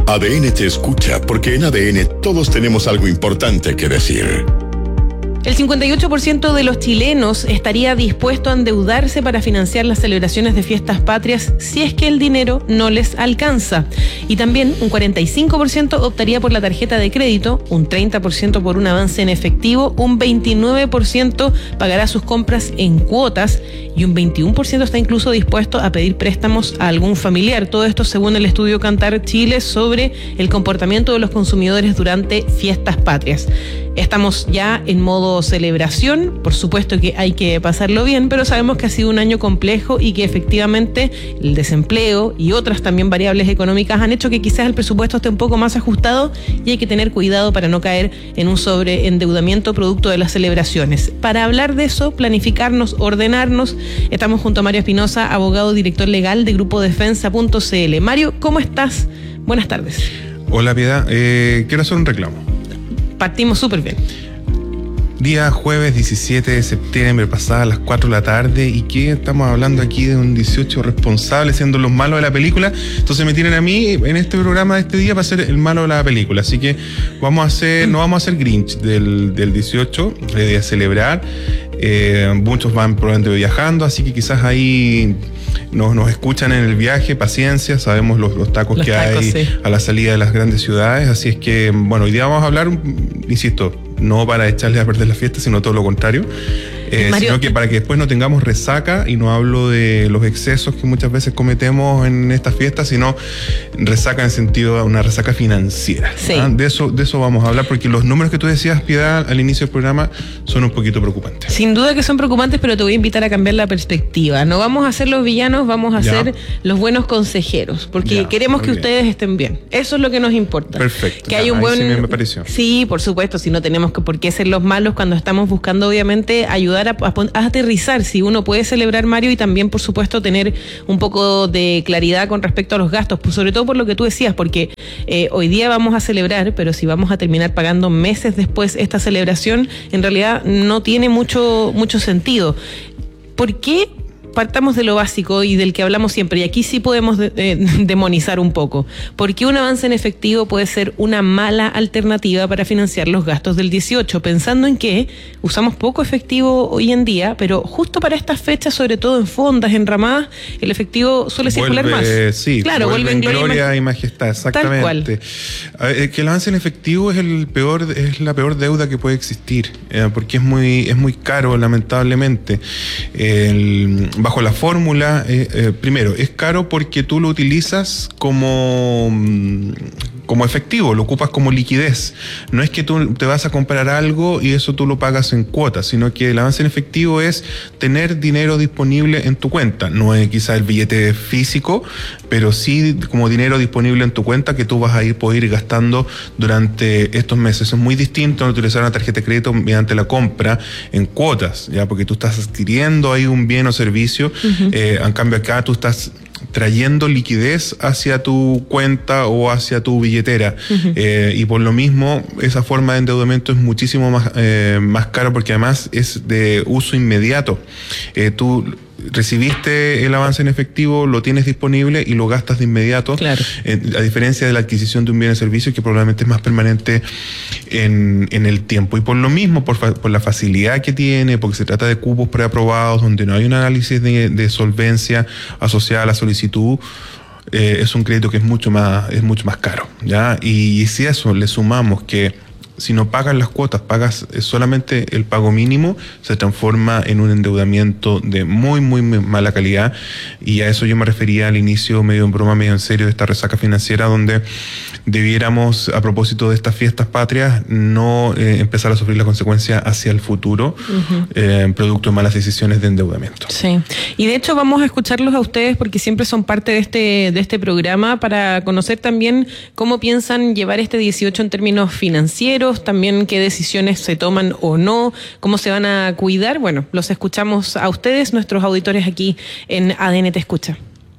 ADN te escucha porque en ADN todos tenemos algo importante que decir. El 58% de los chilenos estaría dispuesto a endeudarse para financiar las celebraciones de fiestas patrias si es que el dinero no les alcanza. Y también un 45% optaría por la tarjeta de crédito, un 30% por un avance en efectivo, un 29% pagará sus compras en cuotas y un 21% está incluso dispuesto a pedir préstamos a algún familiar. Todo esto según el estudio Kantar Chile sobre el comportamiento de los consumidores durante fiestas patrias. Estamos ya en modo celebración, por supuesto que hay que pasarlo bien, pero sabemos que ha sido un año complejo y que efectivamente el desempleo y otras también variables económicas han hecho que quizás el presupuesto esté un poco más ajustado y hay que tener cuidado para no caer en un sobreendeudamiento producto de las celebraciones. Para hablar de eso, planificarnos, ordenarnos, estamos junto a Mario Espinosa, abogado director legal de Grupo Defensa.cl. Mario, ¿cómo estás? Buenas tardes. Hola, Piedad. Quiero hacer un reclamo. Partimos súper bien. Día jueves 17 de septiembre, pasadas las 4 de la tarde, y que estamos hablando aquí de un 18 responsable siendo los malos de la película. Entonces me tienen a mí en este programa de este día para ser el malo de la película. Así que no vamos a hacer Grinch del 18, de celebrar. Muchos van probablemente viajando, así que quizás ahí nos escuchan en el viaje. Paciencia, sabemos los tacos que hay, sí, a la salida de las grandes ciudades. Así es que, bueno, hoy día vamos a hablar, insisto, no para echarles a perder la fiesta, sino todo lo contrario. Sino que para que después no tengamos resaca, y no hablo de los excesos que muchas veces cometemos en estas fiestas, sino resaca en el sentido de una resaca financiera. Sí. De eso vamos a hablar, porque los números que tú decías, Piedad, al inicio del programa son un poquito preocupantes. Sin duda que son preocupantes, pero te voy a invitar a cambiar la perspectiva. No vamos a ser los villanos, vamos a ser los buenos consejeros, porque queremos que ustedes estén bien. Eso es lo que nos importa. Perfecto. Que hay un buen... Sí, me pareció. Sí, por supuesto, si no tenemos por qué ser los malos cuando estamos buscando, obviamente, ayudar a aterrizar, si uno puede celebrar, Mario, y también, por supuesto, tener un poco de claridad con respecto a los gastos, pues sobre todo por lo que tú decías, porque hoy día vamos a celebrar, pero si vamos a terminar pagando meses después esta celebración, en realidad no tiene mucho sentido. ¿Por qué? Partamos de lo básico y del que hablamos siempre, y aquí sí podemos demonizar un poco. Porque un avance en efectivo puede ser una mala alternativa para financiar los gastos del 18, pensando en que usamos poco efectivo hoy en día, pero justo para estas fechas, sobre todo en fondas, en ramadas, el efectivo suele circular más. Sí, claro, vuelve en gloria y majestad, exactamente. Tal cual. Que el avance en efectivo es la peor deuda que puede existir, porque es muy caro, lamentablemente. Bajo la fórmula, primero, es caro porque tú lo utilizas como efectivo, lo ocupas como liquidez. No es que tú te vas a comprar algo y eso tú lo pagas en cuotas, sino que el avance en efectivo es tener dinero disponible en tu cuenta. No es quizá el billete físico, pero sí como dinero disponible en tu cuenta que tú vas a poder ir gastando durante estos meses. Eso es muy distinto a utilizar una tarjeta de crédito mediante la compra en cuotas, ya, porque tú estás adquiriendo ahí un bien o servicio. En cambio acá tú estás trayendo liquidez hacia tu cuenta o hacia tu billetera, y por lo mismo esa forma de endeudamiento es muchísimo más caro, porque además es de uso inmediato. Tú recibiste el avance en efectivo, lo tienes disponible y lo gastas de inmediato. Claro. A diferencia de la adquisición de un bien o servicio, que probablemente es más permanente en el tiempo. Y por lo mismo, por la facilidad que tiene, porque se trata de cupos preaprobados, donde no hay un análisis de solvencia asociada a la solicitud, es un crédito que es mucho más caro, ¿ya? Y si a eso le sumamos que si no pagas las cuotas, pagas solamente el pago mínimo, se transforma en un endeudamiento de muy mala calidad. Y a eso yo me refería al inicio, medio en broma, medio en serio, de esta resaca financiera, donde debiéramos, a propósito de estas fiestas patrias, no empezar a sufrir la consecuencia hacia el futuro, producto de malas decisiones de endeudamiento. Sí, y de hecho vamos a escucharlos a ustedes porque siempre son parte de este programa, para conocer también cómo piensan llevar este 18 en términos financieros, también qué decisiones se toman o no, cómo se van a cuidar. Bueno, los escuchamos a ustedes, nuestros auditores aquí en ADN Te Escucha.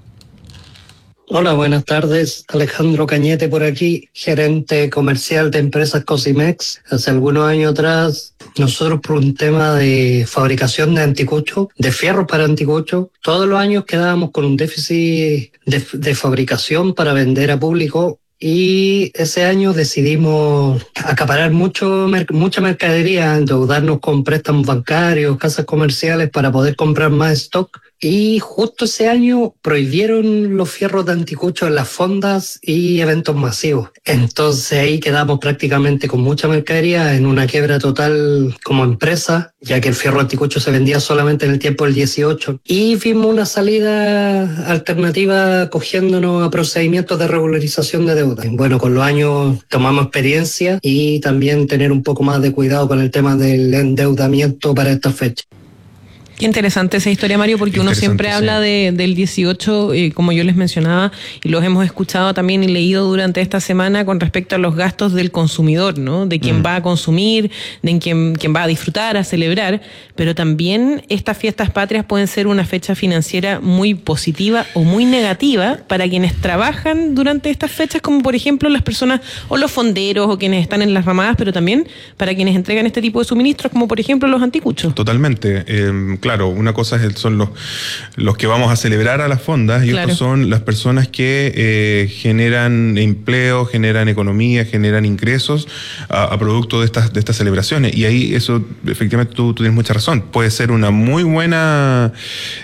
Hola, buenas tardes. Alejandro Cañete por aquí, gerente comercial de Empresas Cosimex. Hace algunos años atrás, nosotros por un tema de fabricación de anticucho, de fierros para anticucho, todos los años quedábamos con un déficit de fabricación para vender a público, y ese año decidimos acaparar mucha mercadería, endeudarnos con préstamos bancarios, casas comerciales para poder comprar más stock. Y justo ese año prohibieron los fierros de anticucho en las fondas y eventos masivos. Entonces ahí quedamos prácticamente con mucha mercadería en una quiebra total como empresa, ya que el fierro anticucho se vendía solamente en el tiempo del 18. Y vimos una salida alternativa cogiéndonos a procedimientos de regularización de deuda. Bueno, con los años tomamos experiencia y también tener un poco más de cuidado con el tema del endeudamiento para esta fecha. Qué interesante esa historia, Mario, porque uno siempre habla del 18, como yo les mencionaba, y los hemos escuchado también y leído durante esta semana con respecto a los gastos del consumidor, ¿no? De quien va a consumir, de quien va a disfrutar, a celebrar, pero también estas fiestas patrias pueden ser una fecha financiera muy positiva o muy negativa para quienes trabajan durante estas fechas, como por ejemplo las personas o los fonderos o quienes están en las ramadas, pero también para quienes entregan este tipo de suministros, como por ejemplo los anticuchos. Totalmente. Claro, una cosa son los que vamos a celebrar a las fondas y otros son las personas que generan empleo, generan economía, generan ingresos a producto de estas celebraciones. Y ahí eso, efectivamente, tú tienes mucha razón. Puede ser una muy buena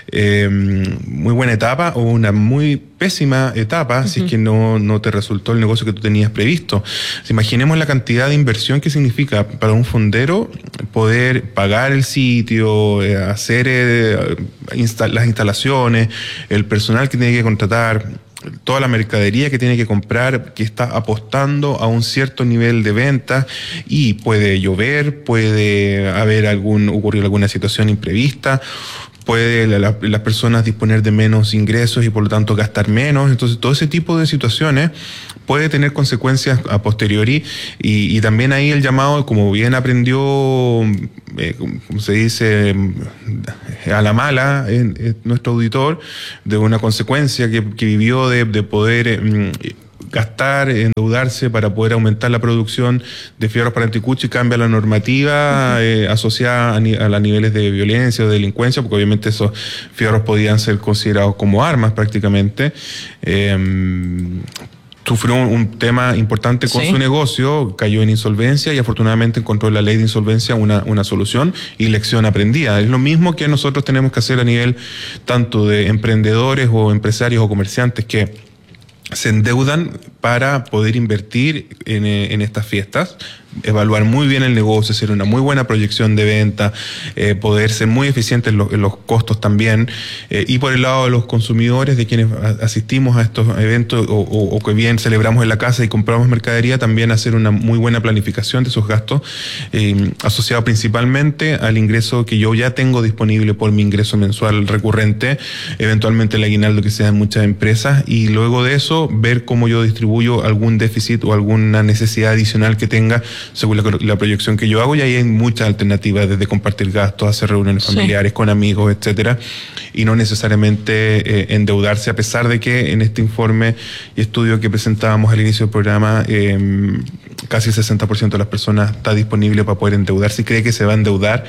etapa o una muy pésima etapa si es que no te resultó el negocio que tú tenías previsto. Imaginemos la cantidad de inversión que significa para un fondero poder pagar el sitio, hacer las instalaciones, el personal que tiene que contratar, toda la mercadería que tiene que comprar, que está apostando a un cierto nivel de venta, y puede llover, puede ocurrir alguna situación imprevista, puede las personas disponer de menos ingresos y por lo tanto gastar menos. Entonces todo ese tipo de situaciones puede tener consecuencias a posteriori, y también ahí el llamado, como bien aprendió, como se dice, a la mala nuestro auditor, de una consecuencia que vivió de poder gastar, endeudarse para poder aumentar la producción de fierros para anticucho, y cambia la normativa asociada a los niveles de violencia o de delincuencia, porque obviamente esos fierros podían ser considerados como armas prácticamente. Sufrió un tema importante con su negocio, cayó en insolvencia y afortunadamente encontró en la ley de insolvencia una solución y lección aprendida. Es lo mismo que nosotros tenemos que hacer a nivel tanto de emprendedores o empresarios o comerciantes que se endeudan para poder invertir en estas fiestas, evaluar muy bien el negocio, hacer una muy buena proyección de venta, poder ser muy eficientes en los costos también, y por el lado de los consumidores, de quienes asistimos a estos eventos o que bien celebramos en la casa y compramos mercadería, también hacer una muy buena planificación de esos gastos, asociado principalmente al ingreso que yo ya tengo disponible por mi ingreso mensual recurrente, eventualmente el aguinaldo que se da en muchas empresas, y luego de eso ver cómo yo distribuyo algún déficit o alguna necesidad adicional que tenga según la proyección que yo hago. Y ahí hay muchas alternativas, desde compartir gastos, hacer reuniones familiares con amigos, etcétera, y no necesariamente endeudarse, a pesar de que en este informe y estudio que presentábamos al inicio del programa, casi el 60% de las personas está disponible para poder endeudarse y cree que se va a endeudar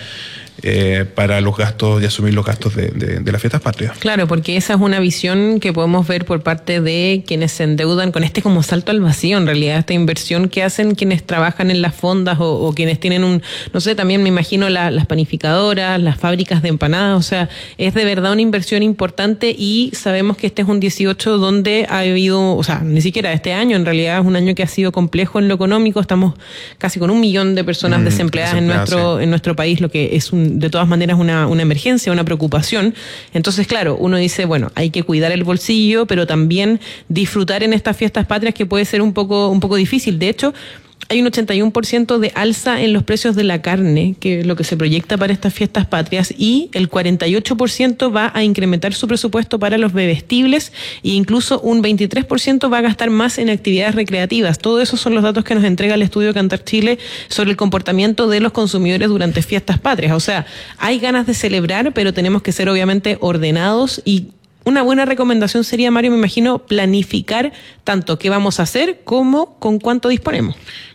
para los gastos y asumir los gastos de las fiestas patrias. Claro, porque esa es una visión que podemos ver por parte de quienes se endeudan con este como salto al vacío, en realidad, esta inversión que hacen quienes trabajan en las fondas o quienes tienen no sé, también me imagino las panificadoras, las fábricas de empanadas, o sea, es de verdad una inversión importante, y sabemos que este es un 18 donde ha habido, o sea, ni siquiera este año, en realidad es un año que ha sido complejo en lo económico, estamos casi con 1 millón de personas desempleadas en nuestro país, lo que es de todas maneras una emergencia, una preocupación. Entonces, claro, uno dice, bueno, hay que cuidar el bolsillo, pero también disfrutar en estas fiestas patrias, que puede ser un poco difícil. De hecho, hay un 81% de alza en los precios de la carne, que es lo que se proyecta para estas fiestas patrias, y el 48% va a incrementar su presupuesto para los bebestibles, e incluso un 23% va a gastar más en actividades recreativas. Todo eso son los datos que nos entrega el estudio Cantar Chile sobre el comportamiento de los consumidores durante fiestas patrias. O sea, hay ganas de celebrar, pero tenemos que ser obviamente ordenados, y una buena recomendación sería, Mario, me imagino, planificar tanto qué vamos a hacer como con cuánto disponemos.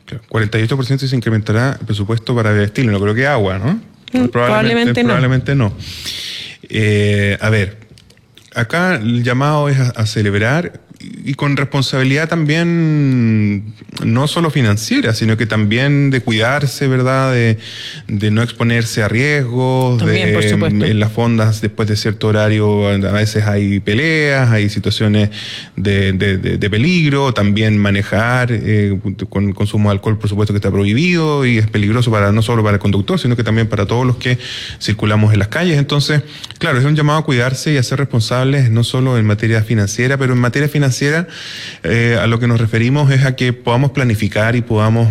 48% se incrementará el presupuesto para bebestibles, no creo que agua, ¿no? Probablemente no. A ver, acá el llamado es a celebrar, y con responsabilidad también, no solo financiera, sino que también de cuidarse, ¿verdad? De no exponerse a riesgos, también, por supuesto. En las fondas después de cierto horario a veces hay peleas, hay situaciones de peligro, también manejar con consumo de alcohol, por supuesto que está prohibido y es peligroso no solo para el conductor, sino que también para todos los que circulamos en las calles. Entonces, claro, es un llamado a cuidarse y a ser responsables, no solo en materia financiera, pero en materia financiera a lo que nos referimos es a que podamos planificar y podamos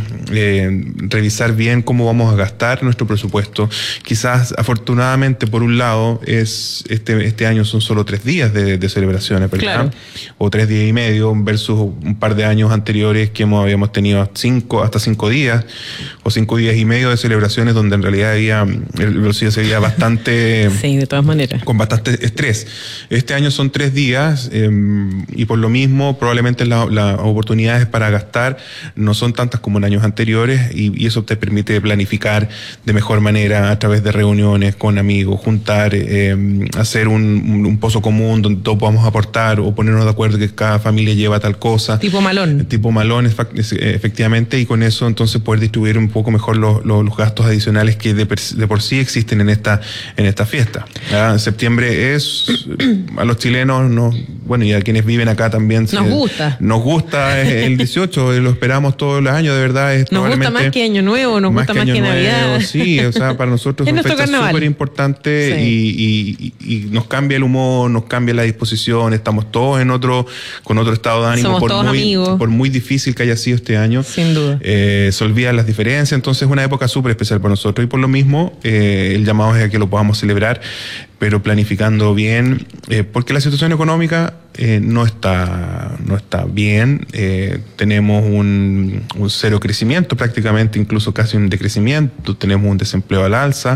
revisar bien cómo vamos a gastar nuestro presupuesto. Quizás, afortunadamente, por un lado, este año son solo 3 días de celebraciones, ¿verdad? Claro. O 3 días y medio versus un par de años anteriores que habíamos tenido hasta 5 días o 5 días y medio de celebraciones donde en realidad el bolsillo se veía bastante... Sí, de todas maneras. Con bastante estrés. Este año son 3 días y por lo mismo probablemente las oportunidades para gastar no son tantas como en años anteriores y eso te permite planificar de mejor manera a través de reuniones con amigos, juntar, hacer un pozo común donde todos podamos aportar o ponernos de acuerdo que cada familia lleva tal cosa. Tipo malón. Tipo malón, efectivamente, y con eso entonces poder distribuir un poco mejor los gastos adicionales que de por sí existen en esta fiesta. Septiembre es, a los chilenos, bueno, y a quienes viven acá también nos gusta el 18, lo esperamos todos los años, de verdad. Nos gusta más que Año Nuevo, nos gusta más que Navidad. Sí, o sea, para nosotros es una fecha súper importante, sí. y nos cambia el humor, nos cambia la disposición, estamos todos con otro estado de ánimo, por muy difícil que haya sido este año. Sin duda. Se olvidan las diferencias, entonces es una época súper especial para nosotros y por lo mismo el llamado es a que lo podamos celebrar, pero planificando bien, porque la situación económica no está bien. Tenemos un cero crecimiento prácticamente, incluso casi un decrecimiento. Tenemos un desempleo al alza.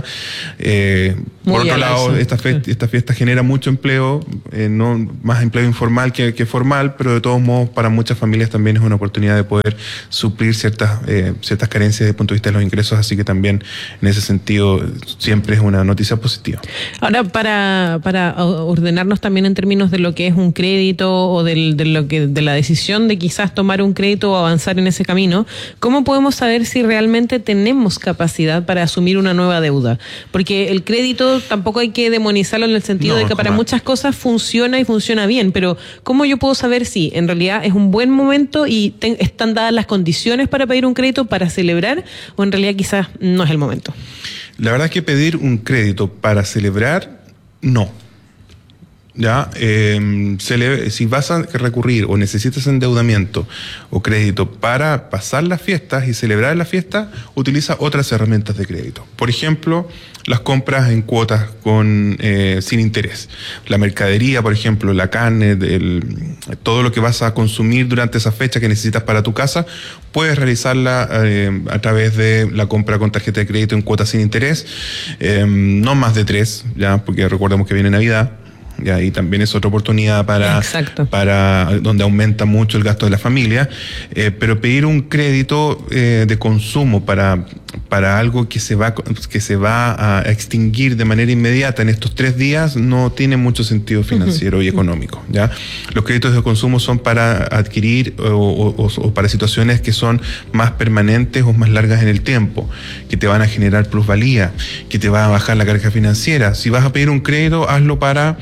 Por otro lado, esta fiesta genera mucho empleo, no más empleo informal que formal, pero de todos modos para muchas familias también es una oportunidad de poder suplir ciertas carencias desde el punto de vista de los ingresos, así que también en ese sentido siempre es una noticia positiva. Ahora, para ordenarnos también en términos de lo que es un crédito o de la decisión de quizás tomar un crédito o avanzar en ese camino, ¿cómo podemos saber si realmente tenemos capacidad para asumir una nueva deuda? Porque el crédito tampoco hay que demonizarlo en el sentido de que para muchas cosas funciona y funciona bien, pero ¿cómo yo puedo saber si en realidad es un buen momento y están dadas las condiciones para pedir un crédito para celebrar o en realidad quizás no es el momento? La verdad es que pedir un crédito para celebrar, no. ¿Ya? Si vas a recurrir o necesitas endeudamiento o crédito para pasar las fiestas y celebrar las fiestas, utiliza otras herramientas de crédito. Por ejemplo, las compras en cuotas sin interés. La mercadería, por ejemplo, la carne, todo lo que vas a consumir durante esa fecha que necesitas para tu casa, puedes realizarla a través de la compra con tarjeta de crédito en cuotas sin interés, no más de 3, ya, porque recordemos que viene Navidad. Y ahí también es otra oportunidad para donde aumenta mucho el gasto de la familia, pero pedir un crédito de consumo para algo que se va a extinguir de manera inmediata en estos 3 días no tiene mucho sentido financiero y económico, ¿ya? Los créditos de consumo son para adquirir o para situaciones que son más permanentes o más largas en el tiempo, que te van a generar plusvalía, que te va a bajar la carga financiera. Si vas a pedir un crédito, hazlo para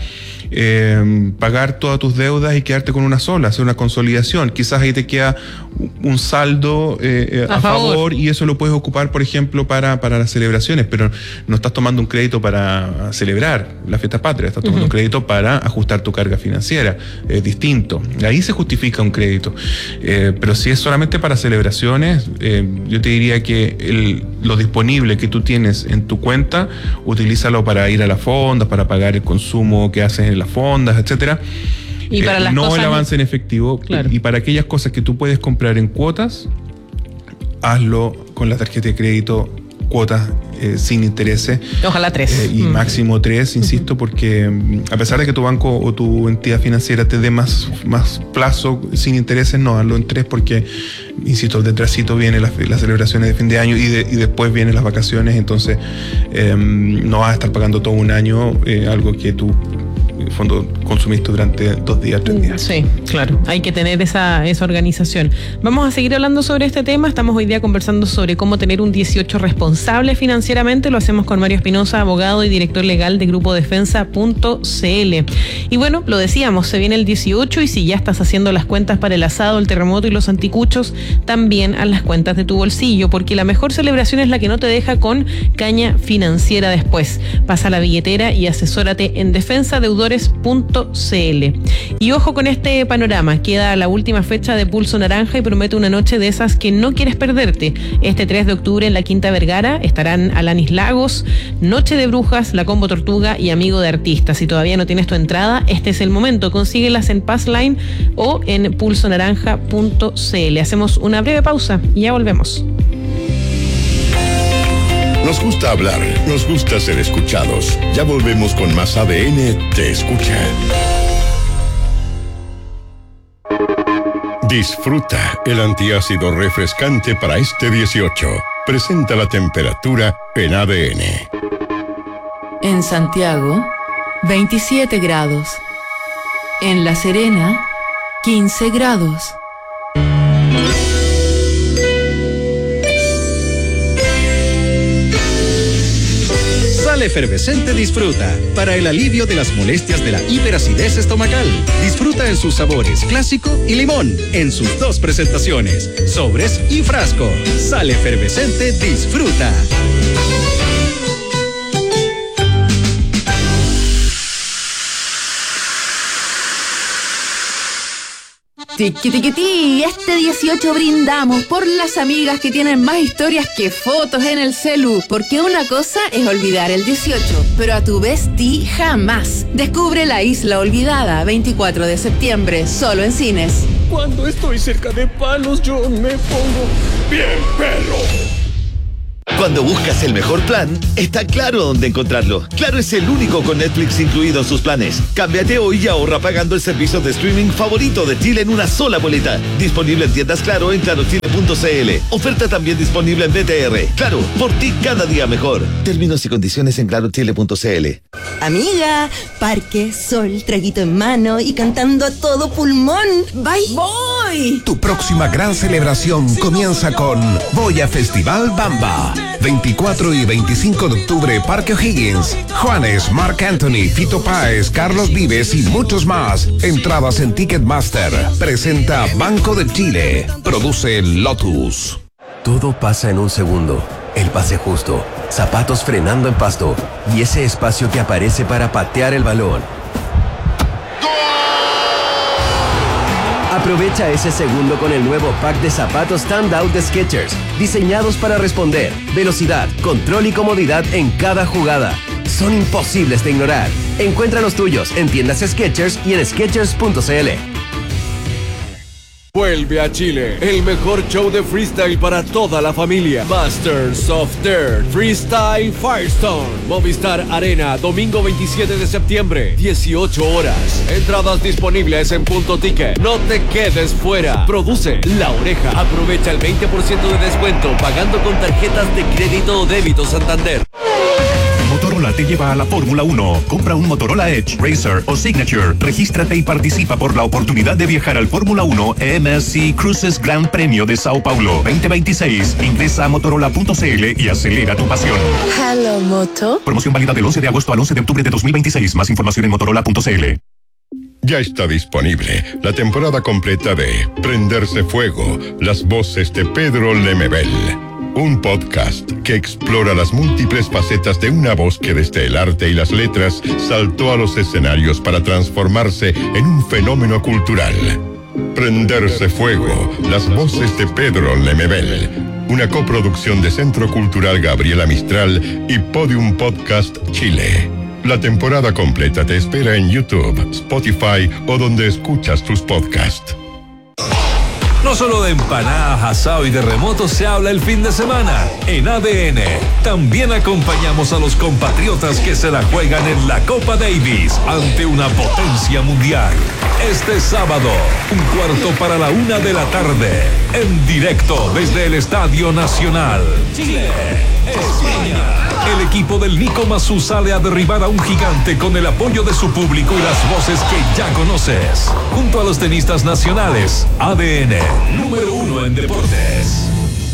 pagar todas tus deudas y quedarte con una sola, hacer una consolidación. Quizás ahí te queda un saldo a favor y eso lo puedes ocupar, por ejemplo, para las celebraciones, pero no estás tomando un crédito para celebrar la fiesta patria, estás tomando un crédito para ajustar tu carga financiera, es distinto. Ahí se justifica un crédito, pero si es solamente para celebraciones, yo te diría que lo disponible que tú tienes en tu cuenta, utilízalo para ir a las fondas, para pagar el consumo que haces en las fondas, etcétera. Y para las no cosas, el avance en efectivo, claro. Y para aquellas cosas que tú puedes comprar en cuotas, hazlo con la tarjeta de crédito, cuotas sin intereses. Ojalá 3. Y máximo 3, insisto, porque a pesar de que tu banco o tu entidad financiera te dé más plazo sin intereses, no, hazlo en 3 porque, insisto, detrásito vienen las celebraciones de fin de año y después vienen las vacaciones, entonces no vas a estar pagando todo un año algo que tú en el fondo consumiste durante 2 días, 3 días. Sí, claro, hay que tener esa organización. Vamos a seguir hablando sobre este tema. Estamos hoy día conversando sobre cómo tener un 18 responsable financieramente. Lo hacemos con Mario Espinosa, abogado y director legal de Grupo Defensa.cl. Y bueno, lo decíamos, se viene el 18 y si ya estás haciendo las cuentas para el asado, el terremoto y los anticuchos, también haz las cuentas de tu bolsillo, porque la mejor celebración es la que no te deja con caña financiera después. Pasa la billetera y asesórate en defensadeudores.cl. Y ojo con este panorama, queda la última fecha de Pulso Naranja y promete una noche de esas que no quieres perderte. Este 3 de octubre en la Quinta Vergara estarán Alanis Lagos, Noche de Brujas, La Combo Tortuga y Amigo de Artistas. Si todavía no tienes tu entrada, este es el momento. Consíguelas en Passline o en pulsonaranja.cl. Hacemos una breve pausa y ya volvemos. Nos gusta hablar, nos gusta ser escuchados. Ya volvemos con más ADN Te Escucha. Disfruta el antiácido refrescante para este 18. Presenta la temperatura en ADN. En Santiago, 27 grados. En La Serena, 15 grados. Sal Efervescente Disfruta, para el alivio de las molestias de la hiperacidez estomacal. Disfruta en sus sabores clásico y limón, en sus 2 presentaciones, sobres y frasco. Sal Efervescente Disfruta. Tiquitiquití, este 18 brindamos por las amigas que tienen más historias que fotos en el celu, porque una cosa es olvidar el 18, pero a tu bestie jamás. Descubre La Isla Olvidada, 24 de septiembre, solo en cines. Cuando estoy cerca de Palos, yo me pongo bien perro. Cuando buscas el mejor plan, está Claro dónde encontrarlo. Claro es el único con Netflix incluido en sus planes. Cámbiate hoy y ahorra pagando el servicio de streaming favorito de Chile en una sola boleta. Disponible en tiendas Claro en clarochile.cl. Oferta también disponible en BTR. Claro, por ti cada día mejor. Términos y condiciones en clarochile.cl. Amiga, parque, sol, traguito en mano y cantando a todo pulmón. ¡Bye! ¡Voy! Tu próxima gran celebración comienza con Boya Festival Bamba. 24 y 25 de octubre, Parque O'Higgins. Juanes, Marc Anthony, Fito Páez, Carlos Vives y muchos más. Entradas en Ticketmaster. Presenta Banco de Chile. Produce Lotus. Todo pasa en un segundo. El pase justo, zapatos frenando en pasto y ese espacio que aparece para patear el balón. Aprovecha ese segundo con el nuevo pack de zapatos Standout de Skechers, diseñados para responder, velocidad, control y comodidad en cada jugada. Son imposibles de ignorar. Encuentra los tuyos en tiendas Skechers y en Skechers.cl. Vuelve a Chile, el mejor show de freestyle para toda la familia. Masters of Dirt Freestyle Firestone. Movistar Arena, domingo 27 de septiembre, 18 horas. Entradas disponibles en Punto Ticket. No te quedes fuera. Produce La Oreja. Aprovecha el 20% de descuento pagando con tarjetas de crédito o débito Santander. Motorola te lleva a la Fórmula 1. Compra un Motorola Edge, Racer o Signature. Regístrate y participa por la oportunidad de viajar al Fórmula 1 MSC Cruises Gran Premio de Sao Paulo 2026. Ingresa a motorola.cl y acelera tu pasión. Hello, Moto. Promoción válida del 11 de agosto al 11 de octubre de 2026. Más información en motorola.cl. Ya está disponible la temporada completa de Prenderse Fuego, las voces de Pedro Lemebel. Un podcast que explora las múltiples facetas de una voz que desde el arte y las letras saltó a los escenarios para transformarse en un fenómeno cultural. Prenderse Fuego, las voces de Pedro Lemebel. Una coproducción de Centro Cultural Gabriela Mistral y Podium Podcast Chile. La temporada completa te espera en YouTube, Spotify o donde escuchas tus podcasts. No solo de empanadas, asado y terremotos se habla el fin de semana. En ADN también acompañamos a los compatriotas que se la juegan en la Copa Davis ante una potencia mundial. Este sábado, 1:15 p.m, en directo desde el Estadio Nacional. Chile, España. El equipo del Nico Massú sale a derribar a un gigante con el apoyo de su público y las voces que ya conoces. Junto a los tenistas nacionales, ADN, número 1 en deportes.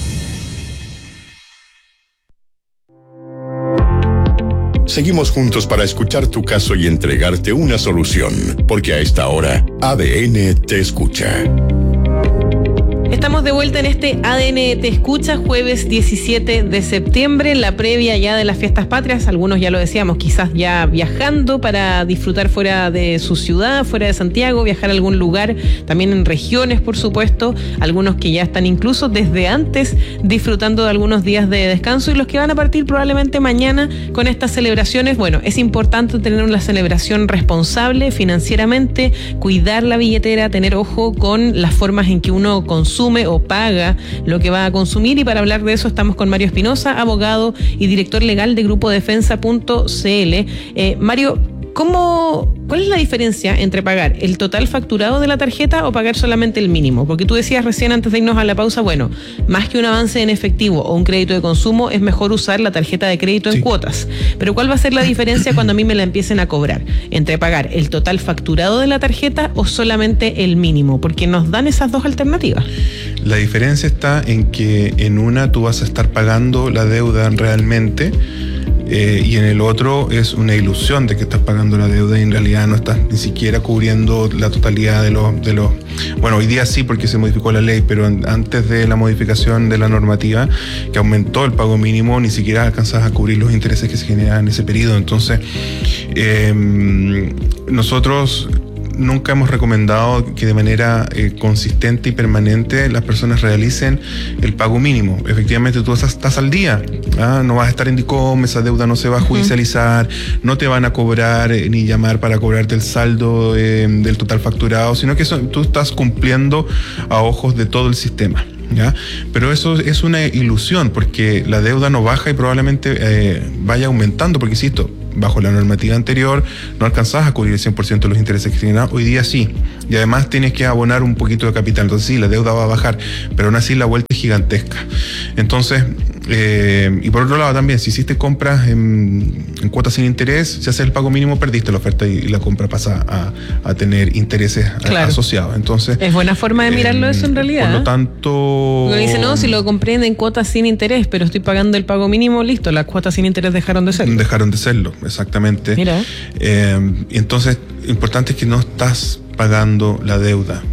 Seguimos juntos para escuchar tu caso y entregarte una solución, porque a esta hora, ADN te escucha. Estamos de vuelta en este ADN Te Escucha, jueves 17 de septiembre, en la previa ya de las fiestas patrias. Algunos ya lo decíamos, quizás ya viajando para disfrutar fuera de su ciudad, fuera de Santiago, viajar a algún lugar, también en regiones, por supuesto. Algunos que ya están incluso desde antes disfrutando de algunos días de descanso, y los que van a partir probablemente mañana con estas celebraciones. Bueno, es importante tener una celebración responsable financieramente, cuidar la billetera, tener ojo con las formas en que uno consume o paga lo que va a consumir, y para hablar de eso estamos con Mario Espinosa, abogado y director legal de Grupo Defensa.cl. Mario, ¿cuál es la diferencia entre pagar el total facturado de la tarjeta o pagar solamente el mínimo? Porque tú decías recién, antes de irnos a la pausa, bueno, más que un avance en efectivo o un crédito de consumo, es mejor usar la tarjeta de crédito en cuotas. Pero ¿cuál va a ser la diferencia cuando a mí me la empiecen a cobrar? ¿Entre pagar el total facturado de la tarjeta o solamente el mínimo? Porque nos dan esas dos alternativas. La diferencia está en que en una tú vas a estar pagando la deuda realmente, y en el otro es una ilusión de que estás pagando la deuda y en realidad no estás ni siquiera cubriendo la totalidad de los... Bueno, hoy día sí, porque se modificó la ley, pero antes de la modificación de la normativa que aumentó el pago mínimo, ni siquiera alcanzabas a cubrir los intereses que se generaban en ese periodo. Entonces, nosotros nunca hemos recomendado que de manera consistente y permanente las personas realicen el pago mínimo. Efectivamente, tú estás al día, no vas a estar en DICOM, esa deuda no se va a judicializar, no te van a cobrar ni llamar para cobrarte el saldo del total facturado, sino que tú estás cumpliendo a ojos de todo el sistema. ¿Ya? Pero eso es una ilusión, porque la deuda no baja y probablemente vaya aumentando, porque insisto, bajo la normativa anterior no alcanzabas a cubrir el 100% de los intereses que tenías, hoy día sí, y además tienes que abonar un poquito de capital, entonces sí, la deuda va a bajar, pero aún así la vuelta es gigantesca. Entonces, y por otro lado también, si hiciste compras en cuotas sin interés, si haces el pago mínimo, perdiste la oferta y la compra pasa a tener intereses asociados. Entonces, es buena forma de mirarlo eso en realidad. Por lo tanto... Uno dice, no, si lo compré en cuotas sin interés, pero estoy pagando el pago mínimo, listo, las cuotas sin interés dejaron de serlo. Dejaron de serlo, exactamente. Mira. Entonces, importante es que no estás pagando la deuda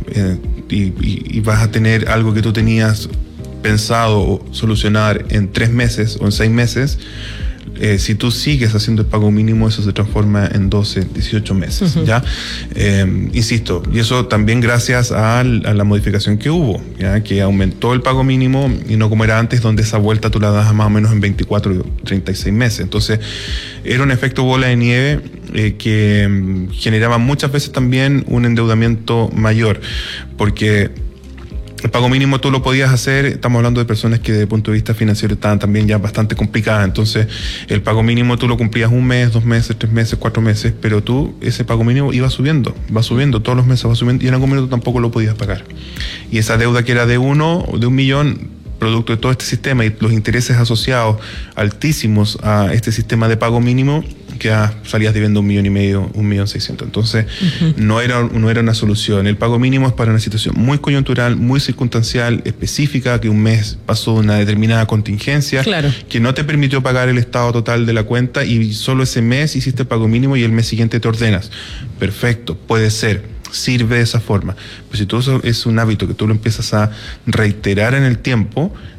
y vas a tener algo que tú tenías pensado solucionar en 3 meses o en 6 meses. Si tú sigues haciendo el pago mínimo, eso se transforma en 12, 18 meses, ¿ya? Insisto, y eso también gracias a la modificación que hubo, ¿ya? Que aumentó el pago mínimo y no como era antes, donde esa vuelta tú la das más o menos en 24 o 36 meses. Entonces, era un efecto bola de nieve que generaba muchas veces también un endeudamiento mayor, porque el pago mínimo tú lo podías hacer, estamos hablando de personas que desde el punto de vista financiero estaban también ya bastante complicadas, entonces el pago mínimo tú lo cumplías 1 mes, 2 meses, 3 meses, 4 meses, pero tú ese pago mínimo iba subiendo, todos los meses va subiendo, y en algún momento tampoco lo podías pagar. Y esa deuda que era de 1 millón, producto de todo este sistema y los intereses asociados altísimos a este sistema de pago mínimo, que salías debiendo 1,5 millones, 1.600.000. Entonces, no era una solución. El pago mínimo es para una situación muy coyuntural, muy circunstancial, específica, que un mes pasó una determinada contingencia, que no te permitió pagar el estado total de la cuenta y solo ese mes hiciste el pago mínimo y el mes siguiente te ordenas. Perfecto, puede ser. Sirve de esa forma. Pero si todo eso es un hábito que tú lo empiezas a reiterar en el tiempo,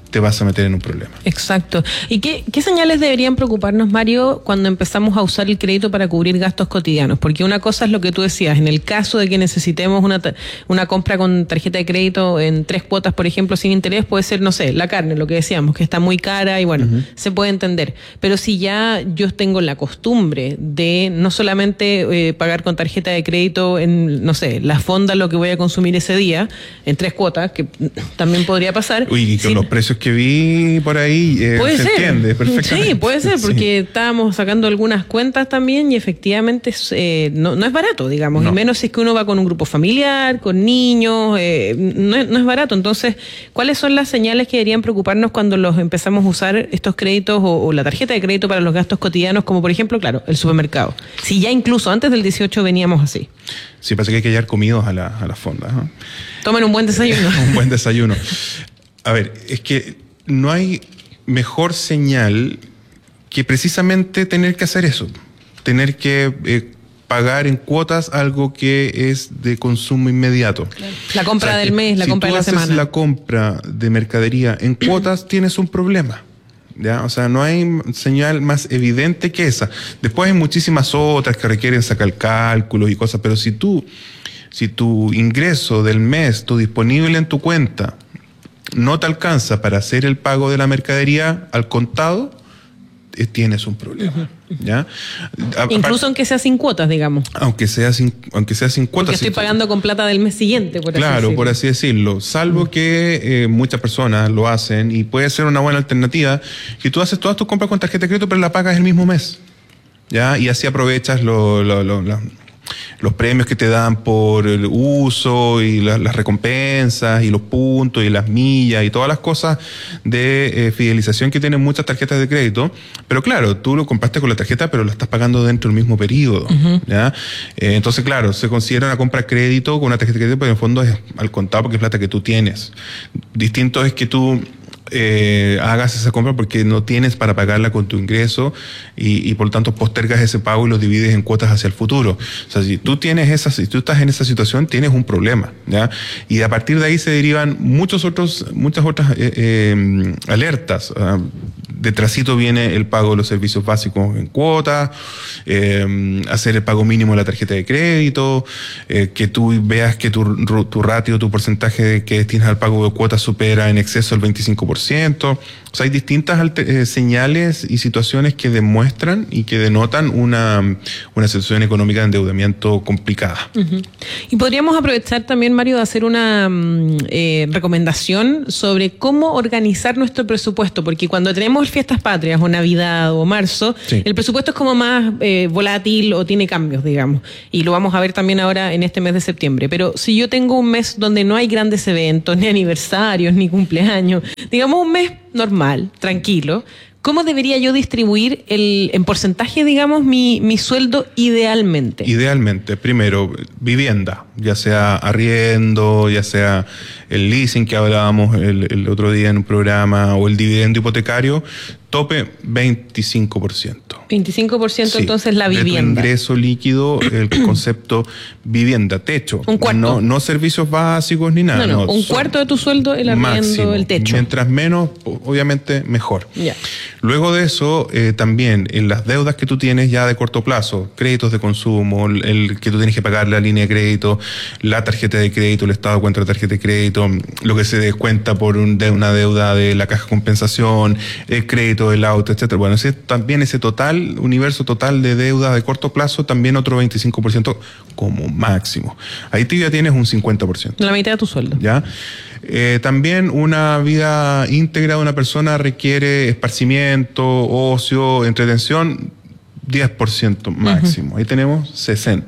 te vas a meter en un problema. Exacto. ¿Y qué señales deberían preocuparnos, Mario, cuando empezamos a usar el crédito para cubrir gastos cotidianos? Porque una cosa es lo que tú decías, en el caso de que necesitemos una compra con tarjeta de crédito en 3 cuotas, por ejemplo, sin interés, puede ser, no sé, la carne, lo que decíamos, que está muy cara y bueno, se puede entender. Pero si ya yo tengo la costumbre de no solamente pagar con tarjeta de crédito en, no sé, la fonda, lo que voy a consumir ese día, en 3 cuotas, que también podría pasar. Uy, y con los precios que vi por ahí, puede se ser. Entiende perfectamente. Sí, puede ser, porque estábamos sacando algunas cuentas también y efectivamente no es barato, digamos, y menos si es que uno va con un grupo familiar, con niños, no es barato. Entonces, ¿cuáles son las señales que deberían preocuparnos cuando los empezamos a usar estos créditos o la tarjeta de crédito para los gastos cotidianos, como por ejemplo, claro, el supermercado? Si ya incluso antes del 18 veníamos así. Sí, pasa que hay que llevar comidos a las fondas, ¿no? Tomen un buen desayuno. Un buen desayuno. A ver, es que no hay mejor señal que precisamente tener que hacer eso. Tener que pagar en cuotas algo que es de consumo inmediato. La compra del mes, la compra de la semana. Si tú haces la compra de mercadería en cuotas, tienes un problema. ¿Ya? O sea, no hay señal más evidente que esa. Después hay muchísimas otras que requieren sacar cálculos y cosas, pero si tu ingreso del mes, tu disponible en tu cuenta, no te alcanza para hacer el pago de la mercadería al contado, tienes un problema. ¿Ya? Incluso aunque sea sin cuotas, digamos. Aunque sea sin cuotas. Porque estoy pagando con plata del mes siguiente, por así decirlo. Claro, por así decirlo. Salvo que muchas personas lo hacen y puede ser una buena alternativa. Si tú haces todas tus compras con tarjeta de crédito, pero la pagas el mismo mes. ¿Ya? Y así aprovechas los premios que te dan por el uso y las recompensas y los puntos y las millas y todas las cosas de fidelización que tienen muchas tarjetas de crédito. Pero claro, tú lo compraste con la tarjeta, pero lo estás pagando dentro del mismo periodo. ¿Ya? Entonces, claro, se considera una compra crédito con una tarjeta de crédito, pero en el fondo es al contado porque es plata que tú tienes. Distinto es que tú hagas esa compra porque no tienes para pagarla con tu ingreso y por lo tanto postergas ese pago y lo divides en cuotas hacia el futuro. O sea, si tú estás en esa situación, tienes un problema, ¿ya? Y a partir de ahí se derivan muchas otras alertas. Detrásito viene el pago de los servicios básicos en cuotas, hacer el pago mínimo de la tarjeta de crédito, que tú veas que tu ratio, tu porcentaje que destinas al pago de cuotas supera en exceso el 25%. O sea, hay distintas señales y situaciones que demuestran y que denotan una situación económica de endeudamiento complicada. Y podríamos aprovechar también, Mario, de hacer una recomendación sobre cómo organizar nuestro presupuesto, porque cuando tenemos fiestas patrias o Navidad o marzo, el presupuesto es como más volátil o tiene cambios, digamos, y lo vamos a ver también ahora en este mes de septiembre. Pero si yo tengo un mes donde no hay grandes eventos, ni aniversarios, ni cumpleaños, digamos un mes normal, tranquilo, ¿cómo debería yo distribuir en porcentaje, digamos, mi sueldo idealmente? Idealmente, primero, vivienda, ya sea arriendo, ya sea el leasing que hablábamos el otro día en un programa, o el dividendo hipotecario, tope 25%. 25% entonces la vivienda. De tu ingreso líquido, el concepto vivienda, techo. Un cuarto. No servicios básicos ni nada. No, un cuarto de tu sueldo, el arriendo, máximo, el techo. Mientras menos, obviamente, mejor. Ya. Luego de eso, también en las deudas que tú tienes ya de corto plazo, créditos de consumo, el que tú tienes que pagar la línea de crédito, la tarjeta de crédito, el estado de cuenta de tarjeta de crédito, lo que se descuenta por una deuda de la caja de compensación, el crédito del auto, etcétera. Bueno, también ese universo total de deuda de corto plazo, también otro 25% como máximo. Ahí tú ya tienes un 50%. La mitad de tu sueldo. ¿Ya? También una vida íntegra de una persona requiere esparcimiento, ocio, entretención, 10% máximo. Ahí tenemos 60%.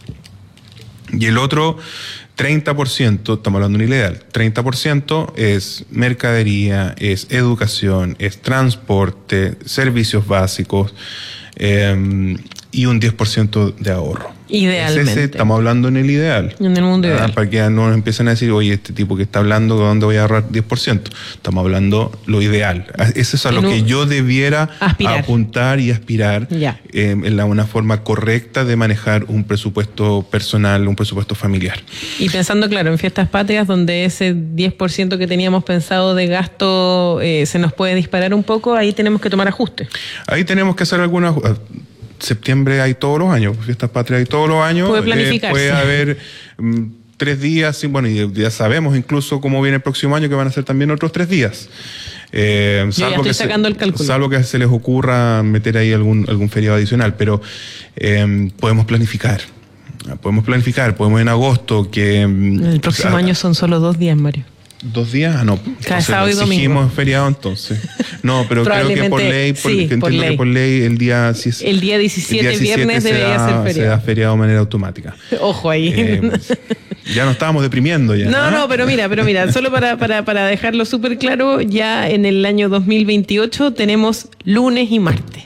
Y el otro 30%, estamos hablando de un ideal, 30% es mercadería, es educación, es transporte, servicios básicos y un 10% de ahorro. Idealmente. Estamos hablando en el ideal. En el mundo ideal. Para que no nos empiecen a decir, oye, este tipo que está hablando, ¿de dónde voy a ahorrar 10%? Estamos hablando lo ideal. Eso es a lo que yo debiera apuntar y aspirar en una forma correcta de manejar un presupuesto personal, un presupuesto familiar. Y pensando, claro, en fiestas patrias, donde ese 10% que teníamos pensado de gasto se nos puede disparar un poco, ahí tenemos que tomar ajustes. Ahí tenemos que hacer algunas... Septiembre hay todos los años, fiestas patrias hay todos los años. Puede planificarse. Puede haber 3 días, y bueno, y ya sabemos incluso cómo viene el próximo año, que van a ser también otros 3 días. Yo ya estoy sacando el cálculo. Salvo que se les ocurra meter ahí algún feriado adicional, pero podemos planificar. Podemos en agosto que... El próximo año son solo 2 días, Mario. 2 días, no. Cada sábado y domingo. Exigimos feriado entonces. No, pero creo que por ley, que por ley el día 17, viernes debería ser feriado. Se da feriado de manera automática. Ojo ahí. Ya nos estábamos deprimiendo ya. No, pero mira, solo para dejarlo súper claro, ya en el año 2028 tenemos lunes y martes.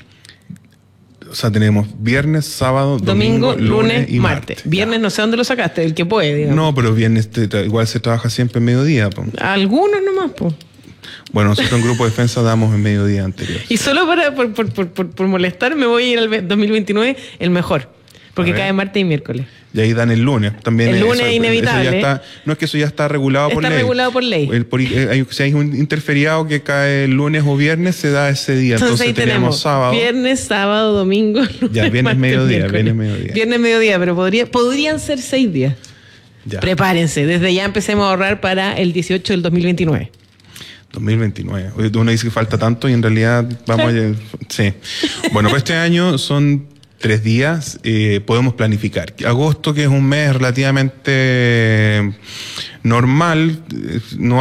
O sea, tenemos viernes, sábado, domingo, lunes y martes. Viernes no sé dónde lo sacaste, el que puede, digamos. No, pero viernes igual se trabaja siempre en mediodía. Po. Algunos nomás, pues. Bueno, nosotros en Grupo Defensa damos en mediodía anterior. Y solo por molestar me voy a ir al 2029 el mejor, porque cae martes y miércoles. Y ahí dan el lunes. También el lunes es inevitable. No es que eso ya está regulado por ley. Está regulado por ley. Si hay un interferiado que cae el lunes o viernes, se da ese día. Entonces tenemos sábado. Viernes, sábado, domingo, lunes, ya, viernes mediodía. Viernes mediodía, pero podrían ser 6 días. Ya. Prepárense, desde ya empecemos a ahorrar para el 18 del 2029. 2029. Uno dice que falta tanto y en realidad vamos sí. Bueno, pues este año son 3 días, podemos planificar. Agosto, que es un mes relativamente normal, no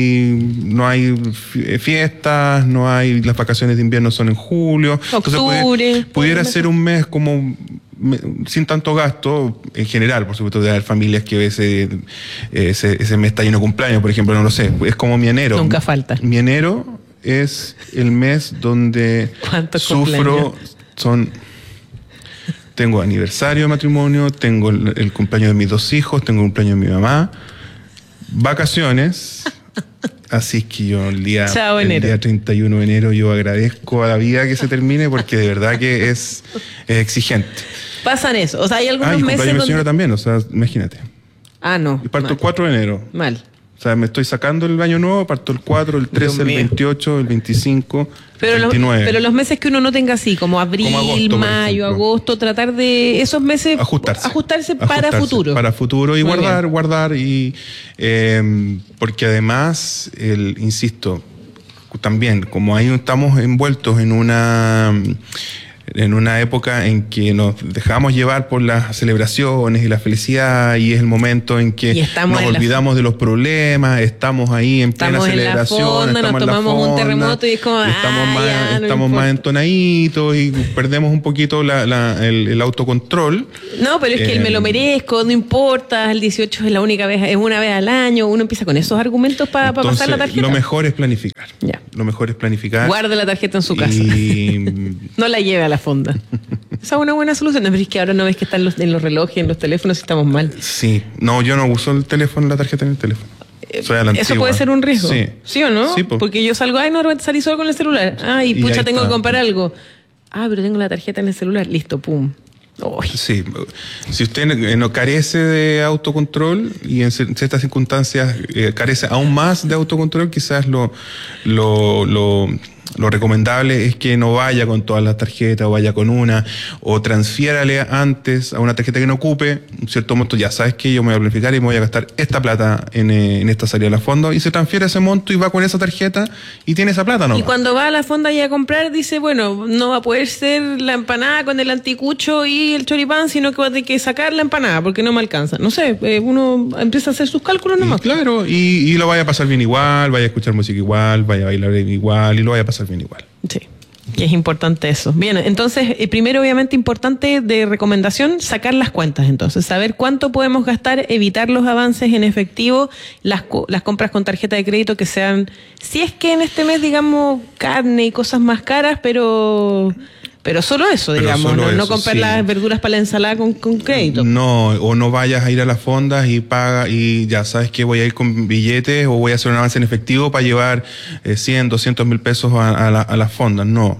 hay fiestas, las vacaciones de invierno son en julio. Octubre. Entonces pudiera ser un mes como sin tanto gasto en general, por supuesto, de haber familias que ese mes está lleno de cumpleaños, por ejemplo, no lo sé, es como mi enero. Nunca falta. Mi enero es el mes donde sufro, tengo aniversario de matrimonio, tengo el cumpleaños de mis 2 hijos, tengo el cumpleaños de mi mamá, vacaciones. Así que yo el día 31 de enero yo agradezco a la vida que se termine, porque de verdad que es exigente. Pasan eso. O sea, hay algunos meses. Y cumpleaños de mi señora también, o sea, imagínate. No. Y parto el 4 de enero. Mal. O sea, me estoy sacando el año nuevo, parto el 4, el 13, el 28, el 25, el 29. Pero los meses que uno no tenga así, como abril, agosto, mayo, agosto, tratar de esos meses ajustarse para futuro. Para futuro y guardar y porque además, insisto, también, como ahí estamos envueltos en una época en que nos dejamos llevar por las celebraciones y la felicidad, y es el momento en que nos olvidamos de los problemas, estamos ahí en plena celebración, nos tomamos un terremoto y es como estamos más entonaditos y perdemos un poquito el autocontrol. No, pero es que el me lo merezco, no importa, el 18 es la única vez, es una vez al año, uno empieza con esos argumentos para pasar la tarjeta. Lo mejor es planificar. Lo mejor es planificar. Guarde la tarjeta en su casa. No la lleve a la fonda. Esa es una buena solución. Pero es que ahora no ves que están en los relojes, en los teléfonos, y estamos mal. Sí. No, yo no uso la tarjeta en el teléfono. Soy a la ¿Eso antigua. puede ser un riesgo? Sí. ¿O no? Sí, porque yo salgo, no, salí solo con el celular. Y pucha, tengo que comprar algo. Pero tengo la tarjeta en el celular. Listo, pum. Sí. Si usted no carece de autocontrol y en ciertas circunstancias carece aún más de autocontrol, quizás lo recomendable es que no vaya con todas las tarjetas, o vaya con una, o transfiérale antes a una tarjeta que no ocupe un cierto monto. Ya sabes que yo me voy a planificar y me voy a gastar esta plata en esta salida a la fonda, y se transfiere ese monto y va con esa tarjeta y tiene esa plata, ¿no? Y cuando va a la fonda y a comprar, dice, bueno, no va a poder ser la empanada con el anticucho y el choripán, sino que va a tener que sacar la empanada porque no me alcanza. No sé, uno empieza a hacer sus cálculos nomás. Claro, y lo vaya a pasar bien igual, vaya a escuchar música igual, vaya a bailar igual, y lo vaya a pasar bien igual. Sí, y es importante eso. Bien, entonces, primero, obviamente, importante de recomendación, sacar las cuentas, entonces, saber cuánto podemos gastar, evitar los avances en efectivo, las compras con tarjeta de crédito que sean, si es que en este mes, digamos, carne y cosas más caras, pero Pero solo eso, digamos, no comprar las verduras para la ensalada con crédito. No, o no vayas a ir a las fondas y paga y ya sabes que voy a ir con billetes o voy a hacer un avance en efectivo para llevar 100, 200 mil pesos a las fondas. No.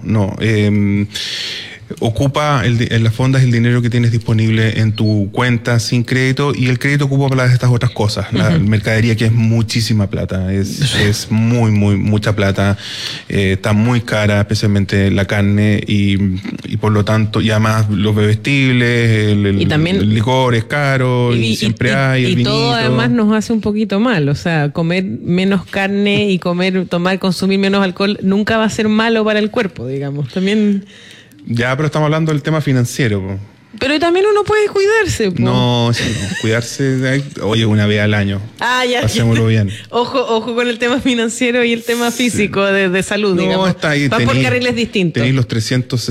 Ocupa en las fondas el dinero que tienes disponible en tu cuenta sin crédito, y el crédito ocupa para estas otras cosas. La mercadería, que es muchísima plata, es mucha plata, está muy cara, especialmente la carne, y por lo tanto, y además los bebestibles, el licor es caro, y siempre hay el vinito. Y todo además nos hace un poquito mal, o sea, comer menos carne y consumir menos alcohol nunca va a ser malo para el cuerpo, digamos. También... Ya, pero estamos hablando del tema financiero, po. Pero también uno puede cuidarse, po. No, cuidarse, oye, una vez al año. Ya. Hacémoslo bien. Ojo con el tema financiero y el tema físico, de salud, digamos. Está ahí. Van por carriles distintos. Tenéis los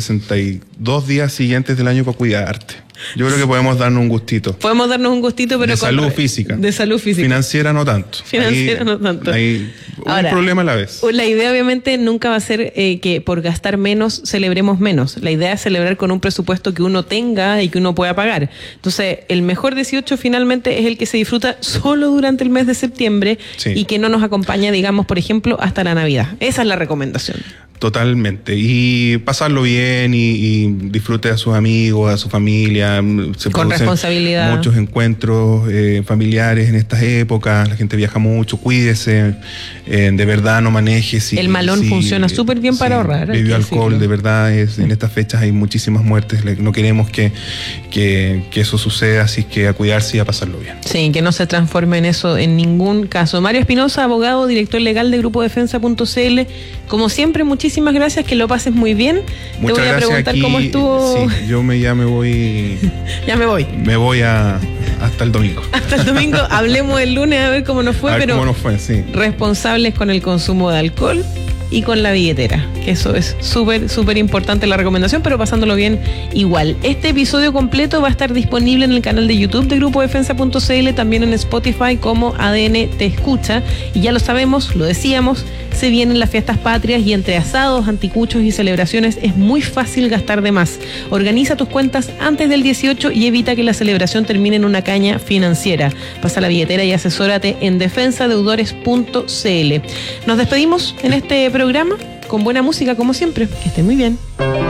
362 días siguientes del año para cuidarte. Yo creo que podemos darnos un gustito. Pero de salud física. De salud física. Financiera no tanto. Hay un problema a la vez. La idea obviamente nunca va a ser que por gastar menos celebremos menos. La idea es celebrar con un presupuesto que uno tenga y que uno pueda pagar. Entonces, el mejor 18 finalmente es el que se disfruta solo durante el mes de septiembre, y que no nos acompaña, digamos, por ejemplo, hasta la Navidad. Esa es la recomendación. Totalmente. Y pasarlo bien y disfrute a sus amigos, a su familia. Con responsabilidad. Muchos encuentros familiares en estas épocas. La gente viaja mucho. Cuídese. De verdad, no maneje. El malón funciona súper bien para ahorrar. Bebió alcohol, de verdad. En estas fechas hay muchísimas muertes. No queremos que eso suceda. Así que a cuidarse y a pasarlo bien. Sí, que no se transforme en eso en ningún caso. Mario Espinosa, abogado, director legal de Grupodefensa.cl. Como siempre, muchísimas gracias, que lo pases muy bien. Muchas Te voy a preguntar aquí, cómo estuvo. Sí, yo ya me voy. Ya me voy. Me voy hasta el domingo. Hasta el domingo. Hablemos el lunes a ver cómo nos fue, cómo nos fue, sí. Responsables con el consumo de alcohol y con la billetera, que eso es súper importante la recomendación, pero pasándolo bien igual. Este episodio completo va a estar disponible en el canal de YouTube de Grupodefensa.cl, también en Spotify como ADN Te Escucha, y ya lo sabemos, lo decíamos, se vienen las fiestas patrias y entre asados, anticuchos y celebraciones es muy fácil gastar de más. Organiza tus cuentas antes del 18 y evita que la celebración termine en una caña financiera. Pasa la billetera y asesórate en defensadeudores.cl. Nos despedimos en este programa con buena música como siempre. Que estén muy bien.